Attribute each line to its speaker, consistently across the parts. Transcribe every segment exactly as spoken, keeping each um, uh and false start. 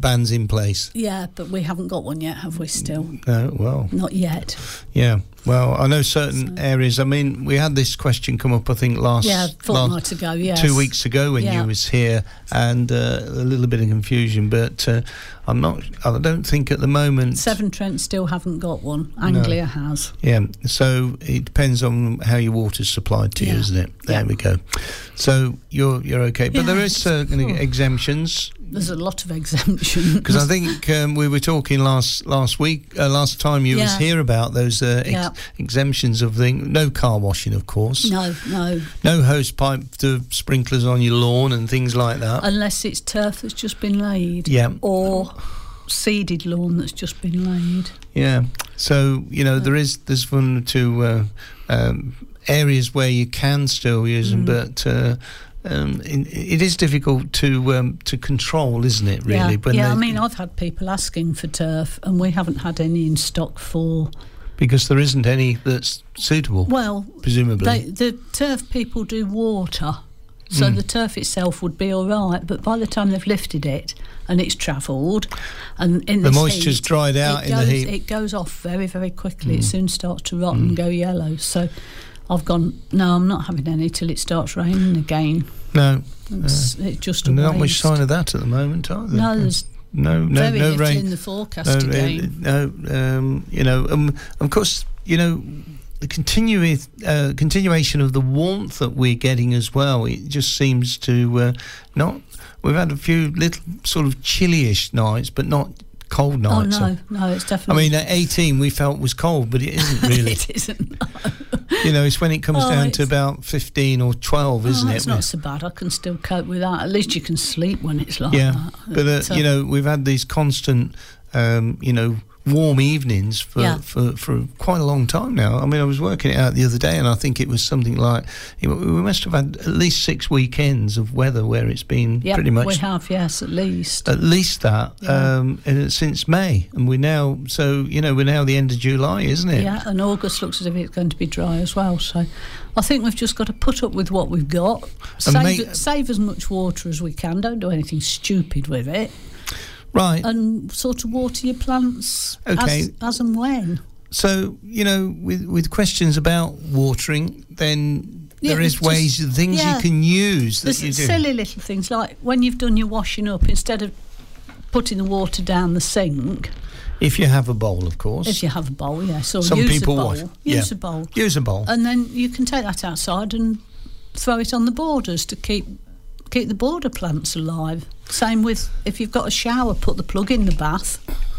Speaker 1: ban's in place.
Speaker 2: Yeah, but we haven't got one yet, have we? Still?
Speaker 1: No. Well.
Speaker 2: Not yet.
Speaker 1: Yeah. Well, I know certain
Speaker 2: so.
Speaker 1: areas. I mean, we had this question come up, I think, last
Speaker 2: yeah, fortnight
Speaker 1: last,
Speaker 2: ago. Yes.
Speaker 1: two weeks ago when
Speaker 2: yeah.
Speaker 1: you was here, and uh, a little bit of confusion. But uh, I'm not. I don't think at the moment.
Speaker 2: Severn Trent still haven't got one. Anglia no. has.
Speaker 1: Yeah. So it depends on how your water's supplied to
Speaker 2: yeah.
Speaker 1: you, isn't it? There
Speaker 2: yeah.
Speaker 1: we go. So you're you're okay, but
Speaker 2: yeah,
Speaker 1: there is certain
Speaker 2: cool.
Speaker 1: exemptions.
Speaker 2: There's a lot of exemptions.
Speaker 1: Because I think um, we were talking last last week, uh, last time you
Speaker 2: yeah.
Speaker 1: was here about those uh, ex-
Speaker 2: yeah.
Speaker 1: exemptions of the no car washing, of course.
Speaker 2: No, no.
Speaker 1: No hose pipe to sprinklers on your lawn and things like that.
Speaker 2: Unless it's turf that's just been laid.
Speaker 1: Yeah.
Speaker 2: Or seeded lawn that's just been laid.
Speaker 1: Yeah. So, you know, uh, there is there's one or two uh, um, areas where you can still use them, mm. but... Uh, Um, it, it is difficult to um, to control, isn't it? Really,
Speaker 2: yeah.
Speaker 1: When
Speaker 2: yeah.
Speaker 1: they,
Speaker 2: I mean, I've had people asking for turf, and we haven't had any in stock for
Speaker 1: because there isn't any that's suitable.
Speaker 2: Well,
Speaker 1: presumably,
Speaker 2: they, the turf people do water, so mm. the turf itself would be all right. But by the time they've lifted it and it's travelled, and in
Speaker 1: the
Speaker 2: this
Speaker 1: moisture's
Speaker 2: heat,
Speaker 1: dried out
Speaker 2: in
Speaker 1: goes,
Speaker 2: the
Speaker 1: heat,
Speaker 2: it goes off very, very quickly.
Speaker 1: Mm.
Speaker 2: It soon starts to rot mm. and go yellow. So. I've gone, no, I'm not having any till it starts raining again.
Speaker 1: No.
Speaker 2: It's, uh, it's just a
Speaker 1: not
Speaker 2: waste.
Speaker 1: much sign of that at the moment, are there?
Speaker 2: No, there's
Speaker 1: no, no,
Speaker 2: very
Speaker 1: no
Speaker 2: little
Speaker 1: rain.
Speaker 2: in the forecast
Speaker 1: no,
Speaker 2: again.
Speaker 1: No, um, you know, um, of course, you know, the continu- uh, continuation of the warmth that we're getting as well, it just seems to uh, not... We've had a few little sort of chilly-ish nights, but not... cold nights.
Speaker 2: Oh no, no, it's definitely.
Speaker 1: I mean, at eighteen we felt was cold, but it isn't really.
Speaker 2: It isn't. No.
Speaker 1: You know, it's when it comes
Speaker 2: oh,
Speaker 1: down to about fifteen or twelve,
Speaker 2: oh,
Speaker 1: isn't it?
Speaker 2: It's not so bad. I can still cope with that. At least you can sleep when it's like
Speaker 1: yeah.
Speaker 2: that.
Speaker 1: But uh, so, you know, we've had these constant, um, you know, warm evenings for,
Speaker 2: yeah.
Speaker 1: for for quite a long time now. I mean, I was working it out the other day, and I think it was something like you know, we must have had at least six weekends of weather where it's been
Speaker 2: yep,
Speaker 1: pretty much.
Speaker 2: We have, yes, at least.
Speaker 1: At least that
Speaker 2: yeah.
Speaker 1: um, and since May, and we're now so you know we're now the end of July, isn't it?
Speaker 2: Yeah, and August looks as if it's going to be dry as well. So, I think we've just got to put up with what we've got, save,
Speaker 1: make,
Speaker 2: save as much water as we can. Don't do anything stupid with it.
Speaker 1: Right.
Speaker 2: And sort of water your plants
Speaker 1: okay.
Speaker 2: as, as and when.
Speaker 1: So, you know, with, with questions about watering, then
Speaker 2: yeah,
Speaker 1: there is
Speaker 2: just,
Speaker 1: ways, things
Speaker 2: yeah.
Speaker 1: you can use that
Speaker 2: There's
Speaker 1: you do.
Speaker 2: silly little things, like when you've done your washing up, instead of putting the water down the sink...
Speaker 1: If you have a bowl, of course.
Speaker 2: If you have a bowl, yes. Or
Speaker 1: Some
Speaker 2: use
Speaker 1: people
Speaker 2: a bowl.
Speaker 1: wash.
Speaker 2: Use
Speaker 1: yeah.
Speaker 2: a bowl.
Speaker 1: Use a bowl.
Speaker 2: And then you can take that outside and throw it on the borders to keep... keep the border plants alive. Same with if you've got a shower, put the plug in the bath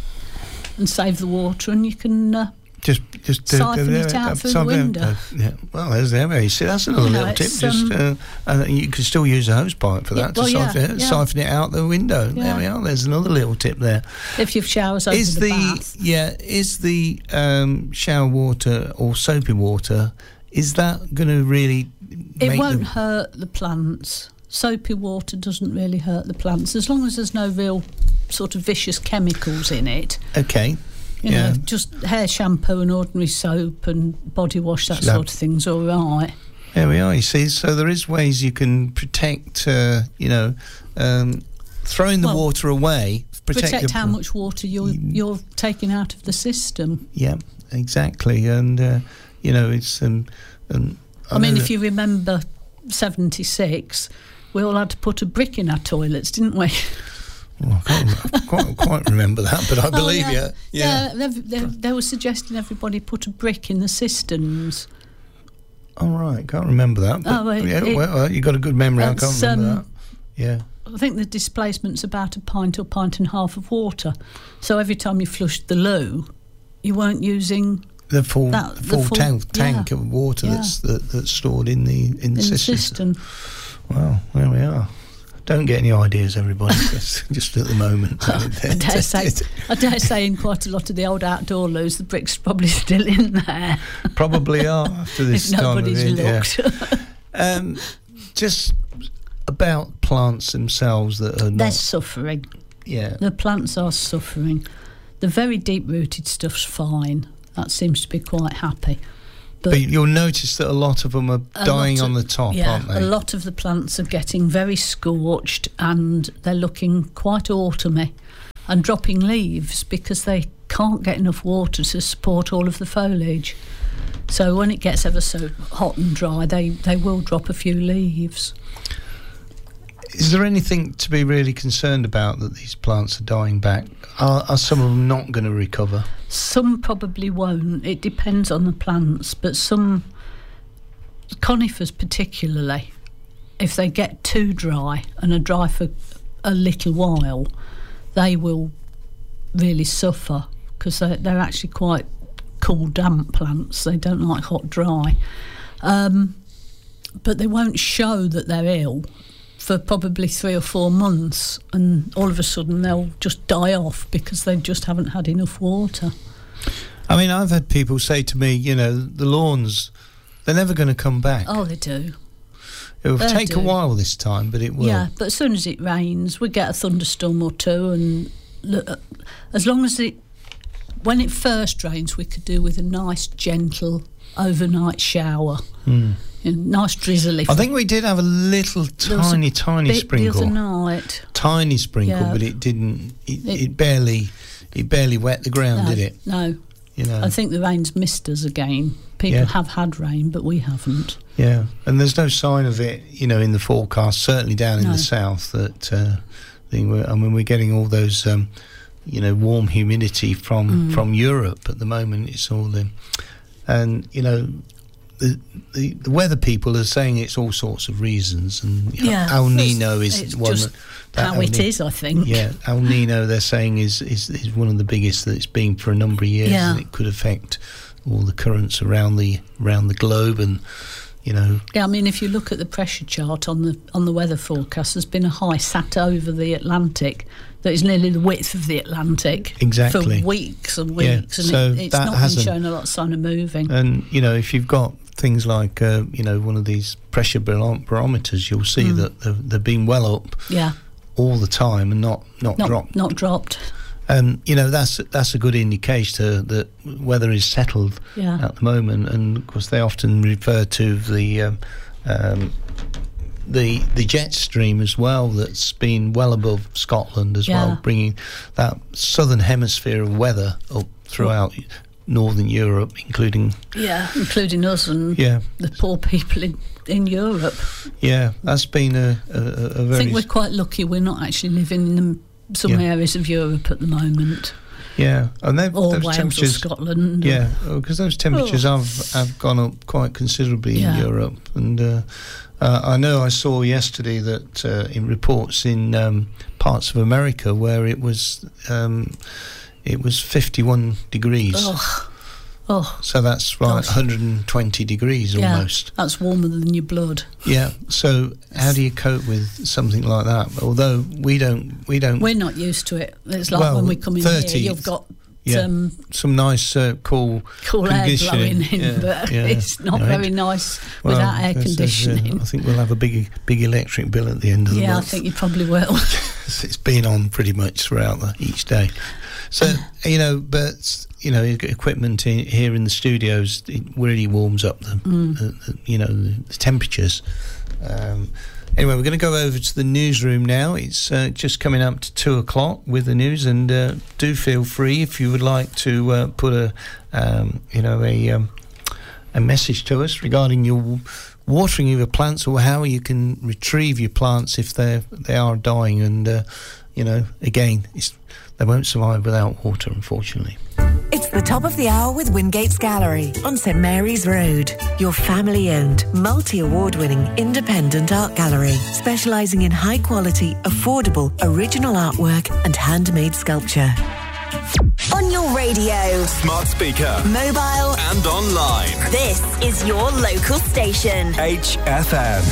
Speaker 2: and save the water, and you can uh,
Speaker 1: just just
Speaker 2: siphon
Speaker 1: do, do,
Speaker 2: it
Speaker 1: do,
Speaker 2: out
Speaker 1: uh,
Speaker 2: through the window.
Speaker 1: Uh, yeah. Well, there's there. You see, that's another
Speaker 2: you know,
Speaker 1: little tip.
Speaker 2: um,
Speaker 1: Just uh, uh, you can still use a hose pipe for
Speaker 2: yeah,
Speaker 1: that
Speaker 2: well,
Speaker 1: to siphon,
Speaker 2: yeah,
Speaker 1: it,
Speaker 2: yeah.
Speaker 1: siphon it out the window.
Speaker 2: Yeah.
Speaker 1: There we are. There's another little tip there.
Speaker 2: If you've showers over
Speaker 1: is
Speaker 2: the,
Speaker 1: the
Speaker 2: bath,
Speaker 1: yeah, is the um, shower water or soapy water? Is that going to really?
Speaker 2: It
Speaker 1: make
Speaker 2: won't
Speaker 1: them...
Speaker 2: hurt the plants. Soapy water doesn't really hurt the plants as long as there's no real sort of vicious chemicals in it.
Speaker 1: Okay.
Speaker 2: You
Speaker 1: yeah.
Speaker 2: know, just hair shampoo and ordinary soap and body wash, that
Speaker 1: so
Speaker 2: sort of thing's all right.
Speaker 1: There we are, you see. So there is ways you can protect, uh, you know, um, throwing the
Speaker 2: well,
Speaker 1: water away. Protect,
Speaker 2: protect
Speaker 1: your,
Speaker 2: how much water you're, you're taking out of the system.
Speaker 1: Yeah, exactly. And, uh, you know, it's... Um, um,
Speaker 2: I, I mean, if you remember seventy-six... we all had to put a brick in our toilets, didn't we?
Speaker 1: Well, I can't quite, quite remember that, but I believe
Speaker 2: oh, yeah.
Speaker 1: you. Yeah,
Speaker 2: yeah they, they, they were suggesting everybody put a brick in the cisterns.
Speaker 1: Oh, right, can't remember that. But
Speaker 2: oh, well,
Speaker 1: yeah,
Speaker 2: it,
Speaker 1: well, you got a good memory, I can't remember
Speaker 2: um,
Speaker 1: that. Yeah.
Speaker 2: I think the displacement's about a pint or pint and a half of water. So every time you flushed the loo, you weren't using...
Speaker 1: The full,
Speaker 2: that,
Speaker 1: full,
Speaker 2: the full
Speaker 1: tank, tank
Speaker 2: yeah,
Speaker 1: of water
Speaker 2: yeah.
Speaker 1: that's that, that's stored in the in the
Speaker 2: in
Speaker 1: cistern.
Speaker 2: The cistern.
Speaker 1: Well, there we are. Don't get any ideas, everybody. Just at the moment.
Speaker 2: I dare say, I dare say, in quite a lot of the old outdoor loos, the bricks are probably still in there.
Speaker 1: Probably are after this
Speaker 2: if
Speaker 1: time
Speaker 2: nobody's
Speaker 1: of year.
Speaker 2: looked.
Speaker 1: Yeah. um, just about plants themselves that are not...
Speaker 2: They're suffering.
Speaker 1: Yeah.
Speaker 2: The plants are suffering. The very deep-rooted stuff's fine. That seems to be quite happy. But,
Speaker 1: but you'll notice that a lot of them are dying
Speaker 2: of,
Speaker 1: on the top,
Speaker 2: yeah,
Speaker 1: aren't they?
Speaker 2: A lot of the plants are getting very scorched and they're looking quite autumny. and dropping leaves because they can't get enough water to support all of the foliage. So when it gets ever so hot and dry, they, they will drop a few leaves.
Speaker 1: Is there anything to be really concerned about that these plants are dying back? Are, are some of them not going to recover?
Speaker 2: Some probably won't. It depends on the plants, but some conifers particularly, if they get too dry and are dry for a little while, they will really suffer because they're, they're actually quite cool, damp plants. They don't like hot, dry. Um, but they won't show that they're ill for probably three or four months, and all of a sudden they'll just die off because they just haven't had enough water.
Speaker 1: I mean, I've had people say to me, you know, the lawns, they're never going to come back.
Speaker 2: Oh, they do.
Speaker 1: It will
Speaker 2: They
Speaker 1: take
Speaker 2: do.
Speaker 1: a while this time, but it will.
Speaker 2: Yeah, but as soon as it rains, we get a thunderstorm or two, and look, as long as it, when it first rains, we could do with a nice, gentle overnight shower.
Speaker 1: Mm.
Speaker 2: A nice drizzly.
Speaker 1: I think we did have a little
Speaker 2: There was a
Speaker 1: tiny, tiny
Speaker 2: bit
Speaker 1: sprinkle.
Speaker 2: the other night.
Speaker 1: Tiny sprinkle,
Speaker 2: Yeah.
Speaker 1: but it didn't. It,
Speaker 2: It-
Speaker 1: it barely, it barely wet the ground,
Speaker 2: No,
Speaker 1: did it?
Speaker 2: No.
Speaker 1: You know.
Speaker 2: I think the rain's missed us again. People
Speaker 1: Yeah.
Speaker 2: have had rain, but we haven't.
Speaker 1: Yeah, and there's no sign of it, you know, in the forecast. Certainly down in
Speaker 2: No.
Speaker 1: the south, that uh, thing. We're, I mean, we're getting all those, um, you know, warm humidity from
Speaker 2: Mm.
Speaker 1: from Europe at the moment. It's all in, and you know. The, the, the weather people are saying it's all sorts of reasons, and you know,
Speaker 2: Yeah,
Speaker 1: El
Speaker 2: it's-
Speaker 1: Nino is
Speaker 2: it's
Speaker 1: one
Speaker 2: just
Speaker 1: that, that
Speaker 2: How
Speaker 1: El
Speaker 2: it
Speaker 1: Ni-
Speaker 2: is, I think.
Speaker 1: Yeah, El Nino, they're saying is, is is one of the biggest that it's been for a number of years,
Speaker 2: Yeah.
Speaker 1: and it could affect all the currents around the around the globe, and you know.
Speaker 2: Yeah, I mean, if you look at the pressure chart on the on the weather forecast, there's been a high sat over the Atlantic that is nearly the width of the Atlantic
Speaker 1: Exactly.
Speaker 2: for weeks and
Speaker 1: Yeah,
Speaker 2: weeks, and
Speaker 1: so
Speaker 2: it, it's
Speaker 1: that
Speaker 2: not been
Speaker 1: hasn't-
Speaker 2: showing a lot of sign of moving.
Speaker 1: And you know, if you've got things like uh, you know, one of these pressure barom- barometers, you'll see
Speaker 2: Mm.
Speaker 1: that they've, they've been well up
Speaker 2: yeah,
Speaker 1: all the time and not not,
Speaker 2: not
Speaker 1: dropped.
Speaker 2: not dropped.
Speaker 1: And you know, that's that's a good indicator that weather is settled
Speaker 2: Yeah,
Speaker 1: at the moment. And of course, they often refer to the um, um, the the jet stream as well, that's been well above Scotland as
Speaker 2: Yeah.
Speaker 1: well, bringing that southern hemisphere of weather up throughout northern Europe, including
Speaker 2: yeah, including us and
Speaker 1: yeah
Speaker 2: the poor people in, in Europe.
Speaker 1: yeah that's been a, a, a
Speaker 2: I
Speaker 1: very
Speaker 2: think we're quite lucky we're not actually living in the, some
Speaker 1: Yeah.
Speaker 2: areas of Europe at the moment,
Speaker 1: yeah and they've,
Speaker 2: or
Speaker 1: those
Speaker 2: Wales or
Speaker 1: temperatures
Speaker 2: Scotland.
Speaker 1: yeah because those temperatures
Speaker 2: Oh.
Speaker 1: have have gone up quite considerably
Speaker 2: Yeah.
Speaker 1: in Europe. And uh, uh, I know I saw yesterday that uh, in reports in um, parts of America where it was um, it was fifty-one degrees.
Speaker 2: Oh, oh,
Speaker 1: So that's like
Speaker 2: Gosh.
Speaker 1: one hundred twenty degrees
Speaker 2: yeah,
Speaker 1: almost.
Speaker 2: that's warmer than your blood.
Speaker 1: Yeah. So how do you cope with something like that? Although we don't, we don't.
Speaker 2: We're not used to it. It's like
Speaker 1: Well,
Speaker 2: when we come in
Speaker 1: thirty,
Speaker 2: here, you've got
Speaker 1: yeah,
Speaker 2: um,
Speaker 1: some nice uh, cool
Speaker 2: cool air
Speaker 1: conditioning.
Speaker 2: blowing in,
Speaker 1: Yeah,
Speaker 2: but
Speaker 1: yeah.
Speaker 2: it's not
Speaker 1: Right.
Speaker 2: very nice
Speaker 1: Well,
Speaker 2: without air
Speaker 1: this is, uh,
Speaker 2: conditioning.
Speaker 1: I think we'll have a big, big electric bill at the end of the
Speaker 2: Yeah, I
Speaker 1: month.
Speaker 2: think you probably will.
Speaker 1: It's been on pretty much throughout the, each day. So you know, but you know, equipment in, here in the studios, it really warms up the,
Speaker 2: Mm.
Speaker 1: the, the you know, the, the temperatures. Um, anyway, we're going to go over to the newsroom now. It's uh, just coming up to two o'clock with the news, and uh, do feel free if you would like to uh, put a, um, you know, a um, a message to us regarding your watering of your plants, or how you can retrieve your plants if they they are dying. And uh, you know, again, it's, they won't survive without water, unfortunately.
Speaker 3: It's the top of the hour with Wingates Gallery on St Mary's Road. Your family-owned, multi-award-winning independent art gallery, specialising in high-quality, affordable, original artwork and handmade sculpture.
Speaker 4: On your radio,
Speaker 5: Smart speaker,
Speaker 4: mobile,
Speaker 5: and online.
Speaker 4: this is your local station.
Speaker 5: H F M.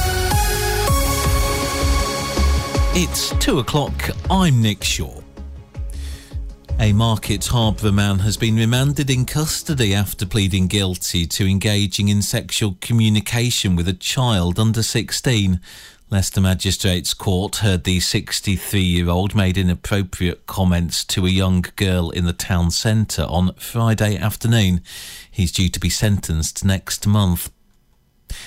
Speaker 6: It's two o'clock. I'm Nick Shaw. A Market Harborough man has been remanded in custody after pleading guilty to engaging in sexual communication with a child under sixteen. Leicester Magistrates Court heard the sixty-three-year-old made inappropriate comments to a young girl in the town centre on Friday afternoon. He's due to be sentenced next month.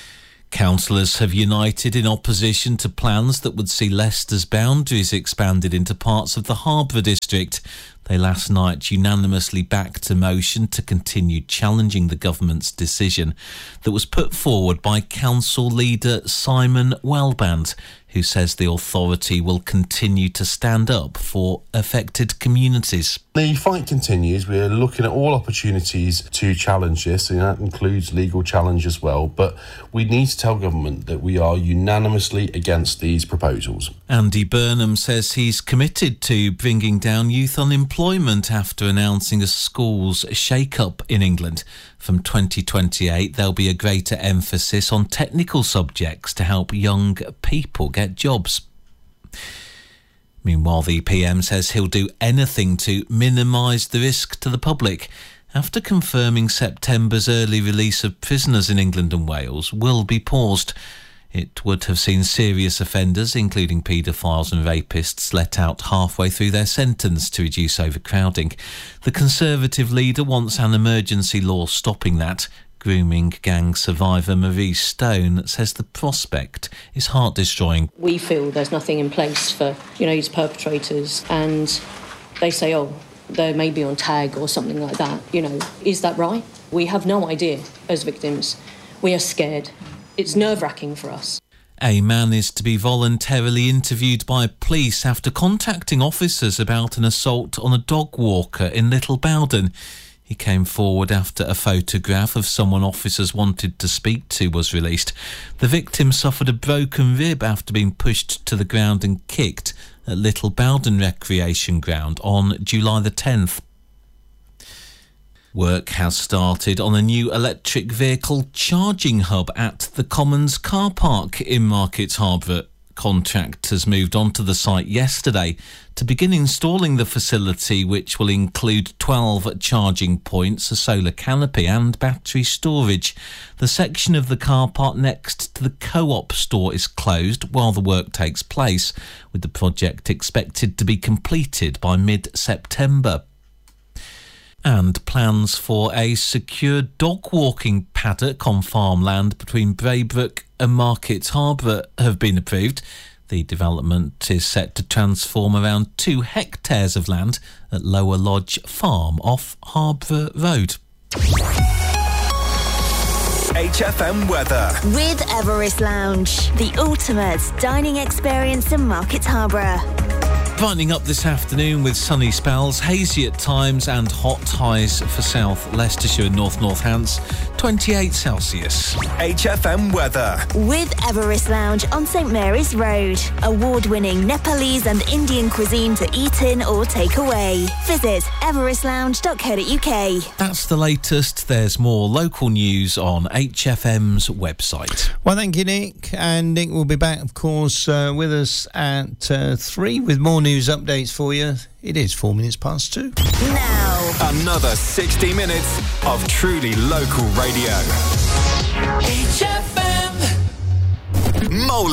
Speaker 6: Councillors have united in opposition to plans that would see Leicester's boundaries expanded into parts of the Harborough district. They last night unanimously backed a motion to continue challenging the government's decision that was put forward by council leader Simon Wellband, who says the authority will continue to stand up for affected communities.
Speaker 7: The fight continues. We're looking at all opportunities to challenge this, and that includes legal challenge as well. But we need to tell government that we are unanimously against these proposals.
Speaker 6: Andy Burnham says he's committed to bringing down youth unemployment after announcing a schools shake-up in England. From twenty twenty-eight, there'll be a greater emphasis on technical subjects to help young people get jobs. Meanwhile, the P M says he'll do anything to minimise the risk to the public after confirming September's early release of prisoners in England and Wales will be paused. It would have seen serious offenders, including paedophiles and rapists, let out halfway through their sentence to reduce overcrowding. The Conservative leader wants an emergency law stopping that. Grooming gang survivor Marie Stone says the prospect is heart-destroying.
Speaker 8: We feel there's nothing in place for, you know, these perpetrators, and they say, oh, they may be on tag or something like that. You know, is that right? We have no idea as victims. We are scared. It's nerve-wracking for us.
Speaker 6: A man is to be voluntarily interviewed by police after contacting officers about an assault on a dog walker in Little Bowden. He came forward after a photograph of someone officers wanted to speak to was released. The victim suffered a broken rib after being pushed to the ground and kicked at Little Bowden Recreation Ground on July the tenth. Work has started on a new electric vehicle charging hub at the Commons car park in Market Harborough. Contractors moved onto the site yesterday to begin installing the facility, which will include twelve charging points, a solar canopy and battery storage. The section of the car park next to the Co-op store is closed while the work takes place, with the project expected to be completed by mid-September. And plans for a secure dog-walking paddock on farmland between Braybrook and Market Harborough have been approved. The development is set to transform around two hectares of land at Lower Lodge Farm off Harborough Road.
Speaker 5: H F M weather.
Speaker 4: With Everest Lounge, the ultimate dining experience in Market Harborough.
Speaker 6: Brightening up this afternoon with sunny spells, hazy at times and hot highs for South Leicestershire and North Northants, twenty-eight Celsius.
Speaker 5: H F M weather.
Speaker 4: With Everest Lounge on St Mary's Road. Award-winning Nepalese and Indian cuisine to eat in or take away. Visit everest lounge dot co dot uk.
Speaker 6: That's the latest. There's more local news on H F M's website.
Speaker 1: Well, thank you, Nick. And Nick will be back, of course, uh, with us at uh, three with more news updates for you. It is four minutes past two.
Speaker 4: Now,
Speaker 5: Another sixty minutes of truly local radio. H F M. Mo